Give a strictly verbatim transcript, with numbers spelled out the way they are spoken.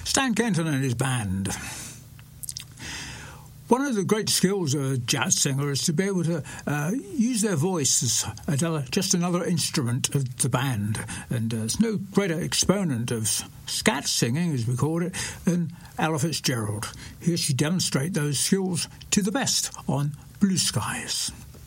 Stan Kenton and his band. One of the great skills of a jazz singer is to be able to uh, use their voice as another, just another instrument of the band. And uh, there's no greater exponent of scat singing, as we call it, than Ella Fitzgerald. Here she demonstrates those skills to the best on Blue Skies.